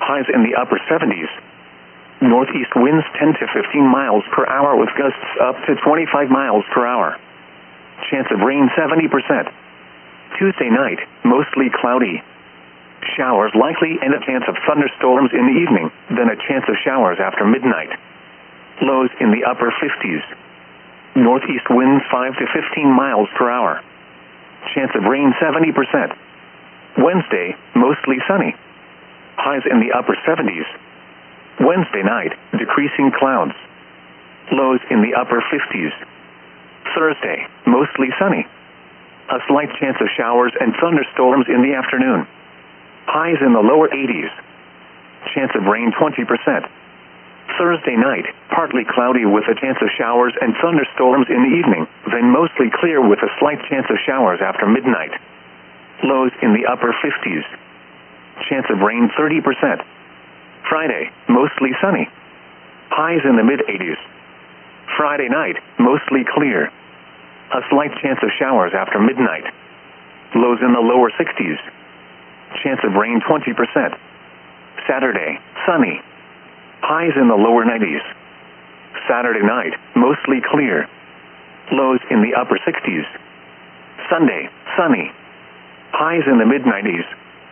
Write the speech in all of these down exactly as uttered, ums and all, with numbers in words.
highs in the upper seventies. Northeast winds ten to fifteen miles per hour with gusts up to twenty-five miles per hour. Chance of rain seventy percent. Tuesday night, mostly cloudy. Showers likely and a chance of thunderstorms in the evening, then a chance of showers after midnight. Lows in the upper fifties. Northeast winds five to fifteen miles per hour. Chance of rain seventy percent. Wednesday, mostly sunny. Highs in the upper seventies. Wednesday night, decreasing clouds. Lows in the upper fifties. Thursday, mostly sunny. A slight chance of showers and thunderstorms in the afternoon. Highs in the lower eighties. Chance of rain twenty percent. Thursday night, partly cloudy with a chance of showers and thunderstorms in the evening, then mostly clear with a slight chance of showers after midnight. Lows in the upper fifties. Chance of rain thirty percent. Friday, mostly sunny. Highs in the mid-eighties. Friday night, mostly clear. A slight chance of showers after midnight. Lows in the lower sixties. Chance of rain twenty percent. Saturday, sunny. Highs in the lower nineties. Saturday night, mostly clear. Lows in the upper sixties. Sunday, sunny. Highs in the mid-nineties.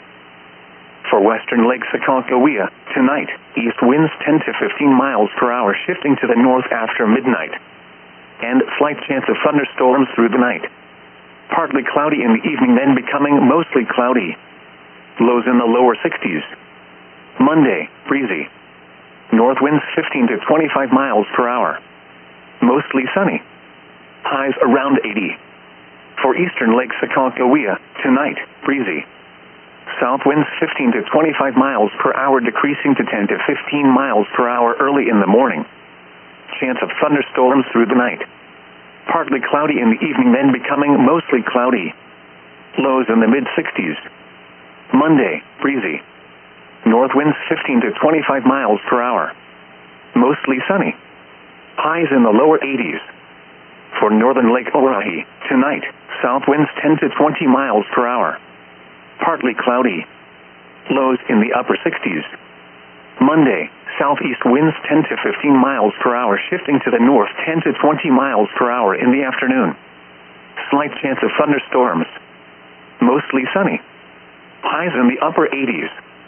For western Lake Sakakawea, tonight, east winds ten to fifteen miles per hour shifting to the north after midnight. And slight chance of thunderstorms through the night. Partly cloudy in the evening, then becoming mostly cloudy. Lows in the lower sixties. Monday, breezy. North winds fifteen to twenty-five miles per hour. Mostly sunny. Highs around eighty. For eastern Lake Sakakawea, tonight, breezy. South winds fifteen to twenty-five miles per hour decreasing to ten to fifteen miles per hour early in the morning. Chance of thunderstorms through the night. Partly cloudy in the evening, then becoming mostly cloudy. Lows in the mid-sixties. Monday, breezy. North winds fifteen to twenty-five miles per hour. Mostly sunny. Highs in the lower eighties. For northern Lake Orohi, tonight, south winds ten to twenty miles per hour. Partly cloudy. Lows in the upper sixties. Monday, southeast winds ten to fifteen miles per hour shifting to the north ten to twenty miles per hour in the afternoon. Slight chance of thunderstorms. Mostly sunny. Highs in the upper eighties.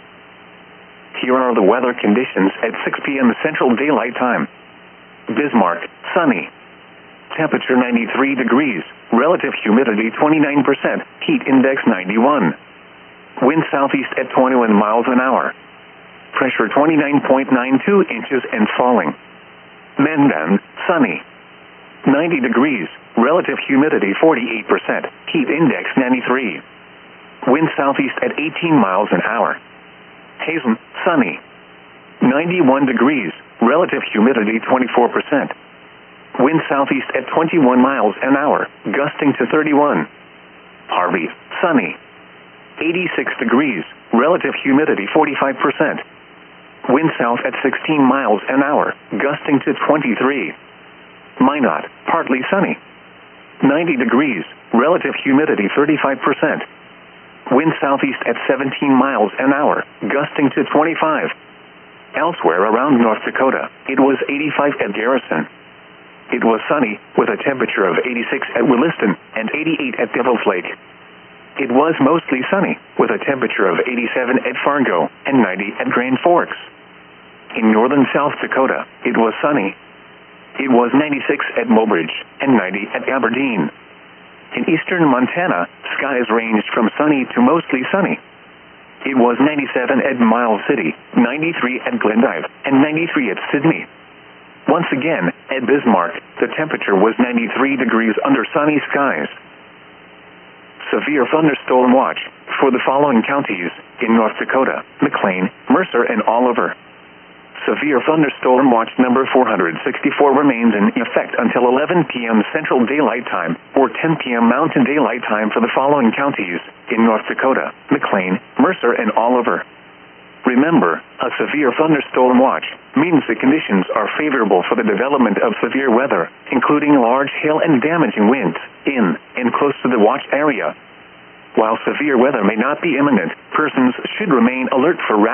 Here are the weather conditions at six p m Central Daylight Time. Bismarck, sunny. Temperature ninety-three degrees, relative humidity twenty-nine percent, heat index ninety-one. Wind southeast at twenty-one miles an hour. Pressure twenty-nine point nine two inches and falling. Mandan, sunny. ninety degrees, relative humidity forty-eight percent, heat index ninety-three. Wind southeast at eighteen miles an hour. Hazen, sunny. ninety-one degrees, relative humidity twenty-four percent. Wind southeast at twenty-one miles an hour, gusting to thirty-one. Harvey, sunny. eighty-six degrees, relative humidity forty-five percent. Wind south at sixteen miles an hour, gusting to twenty-three. Minot, partly sunny. ninety degrees, relative humidity thirty-five percent. Wind southeast at seventeen miles an hour, gusting to twenty-five. Elsewhere around North Dakota, it was eighty-five at Garrison. It was sunny, with a temperature of eighty-six at Williston and eighty-eight at Devil's Lake. It was mostly sunny, with a temperature of eighty-seven at Fargo and ninety at Grand Forks. In northern South Dakota, it was sunny. It was ninety-six at Mobridge and ninety at Aberdeen. In eastern Montana, skies ranged from sunny to mostly sunny. It was ninety-seven at Miles City, ninety-three at Glendive, and ninety-three at Sydney. Once again, at Bismarck, the temperature was ninety-three degrees under sunny skies. Severe thunderstorm watch for the following counties in North Dakota: McLean, Mercer, and Oliver. Severe thunderstorm watch number four hundred sixty-four remains in effect until eleven p m Central Daylight Time or ten p m Mountain Daylight Time for the following counties in North Dakota: McLean, Mercer, and Oliver. Remember, a severe thunderstorm watch means the conditions are favorable for the development of severe weather, including large hail and damaging winds, in and close to the watch area. While severe weather may not be imminent, persons should remain alert for rapid